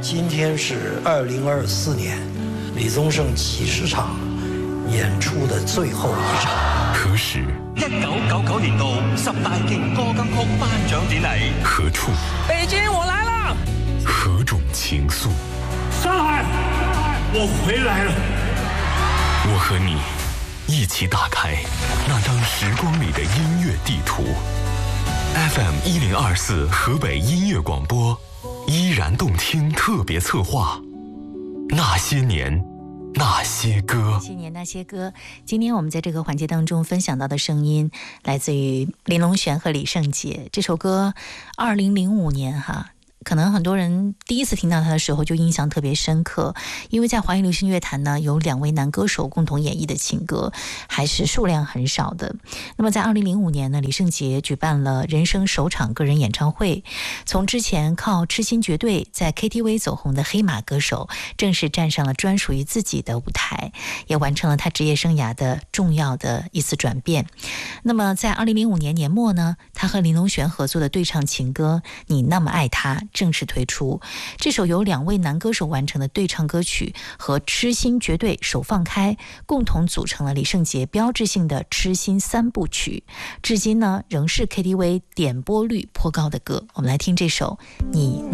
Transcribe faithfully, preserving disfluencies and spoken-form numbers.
今天是二零二四年李宗盛七十场演出的最后一场。 何时？ 一九九九年度十大勁歌金曲頒獎典禮。 何處？ 北京，我來了。 何種情愫？ 上海，我回來了。 我和你一起打開那張時光裡的音樂地圖。F M 一零二四河北音樂廣播，依然動聽特別策劃，那些年那些歌。 那些年那些歌，今天我们在这个环节当中分享到的声音，来自于林隆璇和李圣杰。这首歌，二零零五年哈。可能很多人第一次听到他的时候就印象特别深刻，因为在华语流行乐坛呢，有两位男歌手共同演绎的情歌还是数量很少的。那么在二零零五年呢，李圣杰举办了人生首场个人演唱会，从之前靠痴心绝对在 K T V 走红的黑马歌手，正式站上了专属于自己的舞台，也完成了他职业生涯的重要的一次转变。那么在二零零五年年末呢，他和林隆璇合作的对唱情歌《你那么爱他》正式推出。这首由两位男歌手完成的对唱歌曲和痴心绝对手放开共同组成了李圣杰标志性的痴心三部曲，至今呢仍是 K T V 点播率颇高的歌。我们来听这首《你那